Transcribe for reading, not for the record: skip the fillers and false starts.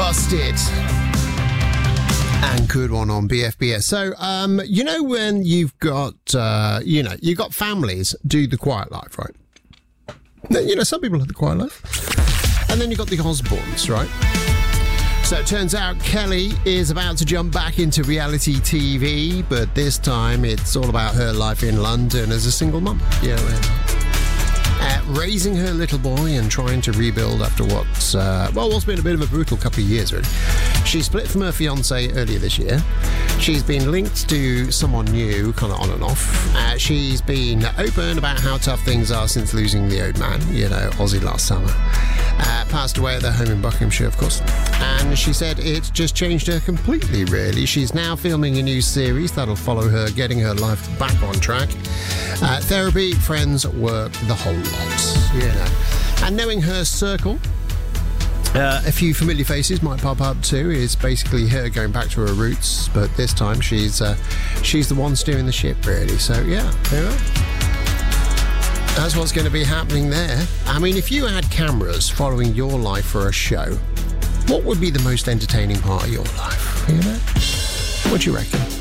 Busted. And good one on BFBS. So, you know when you've got, you've got families do the quiet life, right? You know, some people have the quiet life. And then you've got the Osbournes, right? So it turns out Kelly is about to jump back into reality TV, but this time it's all about her life in London as a single mum. Raising her little boy and trying to rebuild after what's been a bit of a brutal couple of years, really. She split from her fiancé earlier this year. She's been linked to someone new, kind of on and off. She's been open about how tough things are since losing the old man, Ozzy last summer. Passed away at their home in Buckinghamshire, of course. And she said it just changed her completely, really. She's now filming a new series that'll follow her getting her life back on track. Therapy, friends, work, the whole lot, And knowing her circle, a few familiar faces might pop up too. Is basically her going back to her roots, but this time she's the one steering the ship, really. So that's what's going to be happening there. I mean, if you had cameras following your life for a show, what would be the most entertaining part of your life? What do you reckon?